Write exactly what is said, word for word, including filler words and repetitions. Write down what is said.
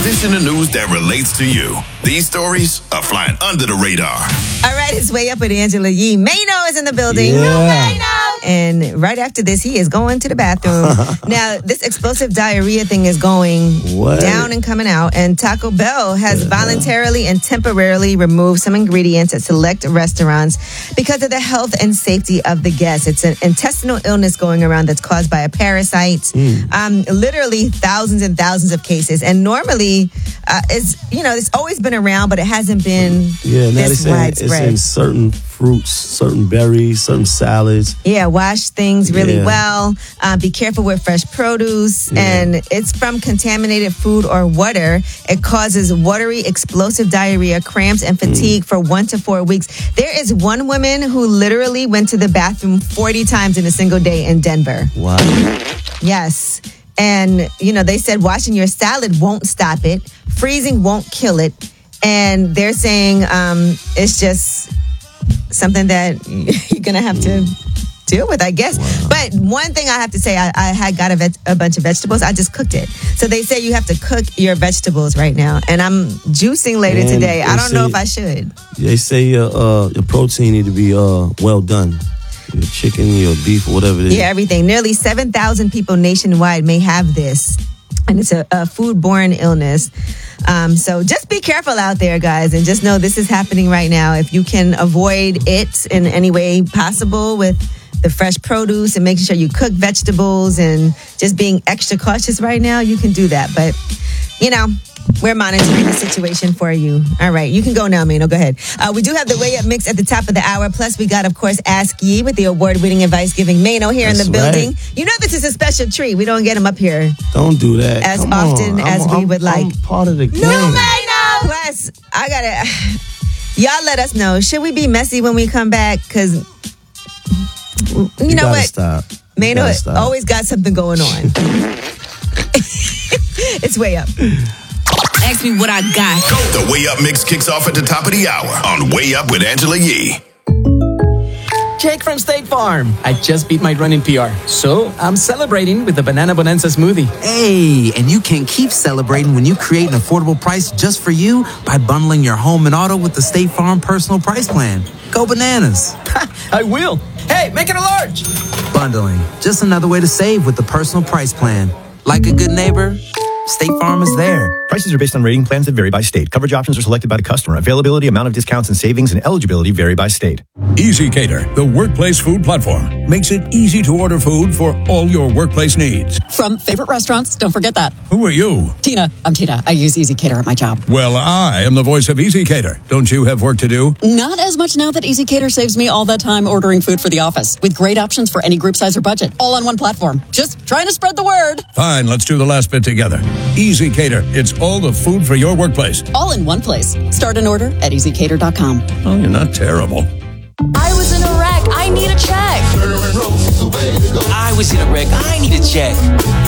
This in the news that relates to you. These stories are flying under the radar. All right, it's Way Up with Angela Yee. Mano is in the building. Yeah. And right after this, he is going to the bathroom. Now, this explosive diarrhea thing is going What? down and coming out. And Taco Bell has Yeah. voluntarily and temporarily removed some ingredients at select restaurants because of the health and safety of the guests. It's an intestinal illness going around that's caused by a parasite. Mm. Um, literally thousands and thousands of cases. And normally, uh, it's, you know, it's always been around, but it hasn't been Yeah, now they this say widespread. it's in certain fruits, certain berries, certain salads. Yeah, wash things really Yeah. well. Uh, be careful with fresh produce. Yeah. And it's from contaminated food or water. It causes watery, explosive diarrhea, cramps, and fatigue mm. for one to four weeks. There is one woman who literally went to the bathroom forty times in a single day in Denver. Wow. Yes. And, you know, they said washing your salad won't stop it. Freezing won't kill it. And they're saying um, it's just something that you're going to have to deal with, I guess. Wow. But one thing I have to say, I, I had got a, veg- a bunch of vegetables. I just cooked it. So they say you have to cook your vegetables right now. And I'm juicing later And today. I they don't know say- if I should. They say your uh, your protein need to be uh, well done. Your chicken, your beef, whatever it is. Yeah, everything. Nearly seven thousand people nationwide may have this. And it's a, a foodborne illness. Um, so just be careful out there, guys. And just know this is happening right now. If you can avoid it in any way possible with the fresh produce and making sure you cook vegetables and just being extra cautious right now, you can do that. But, you know, we're monitoring the situation for you. All right, you can go now, Mano. Go ahead. Uh, we do have the Way Up mix at the top of the hour. Plus, we got, of course, Ask Yee with the award-winning advice-giving Mano here That's in the building. right. You know this is a special treat. We don't get him up here Don't do that. as Come often on. as I'm, we I'm, would like. I'm part of the game. Mano! Plus, I gotta... Y'all let us know. Should we be messy when we come back? Because, you, You know gotta what? Stop. You Mano gotta stop. always got something going on. It's Way Up. Ask me what I got. The Way Up mix kicks off at the top of the hour on Way Up with Angela Yee. Jake from State Farm. I just beat my run in P R, so I'm celebrating with the Banana Bonanza smoothie. Hey, and you can keep celebrating when you create an affordable price just for you by bundling your home and auto with the State Farm Personal Price Plan. Go bananas. I will. Hey, make it a large. Bundling, just another way to save with the Personal Price Plan. Like a good neighbor, State Farm is there. Prices are based on rating plans that vary by state. Coverage options are selected by the customer. Availability, amount of discounts and savings, and eligibility vary by state. EasyCater, the workplace food platform, makes it easy to order food for all your workplace needs. From favorite restaurants, don't forget that. Who are you? Tina, I'm Tina. I use EasyCater at my job. Well, I am the voice of EasyCater. Don't you have work to do? Not as much now that EasyCater saves me all that time ordering food for the office, with great options for any group size or budget, all on one platform. Just trying to spread the word. Fine, let's do the last bit together. EasyCater, it's all the food for your workplace. All in one place. Start an order at easy cater dot com. Oh, you're not terrible. I was in a wreck. I need a check. I was in a wreck. I need a check.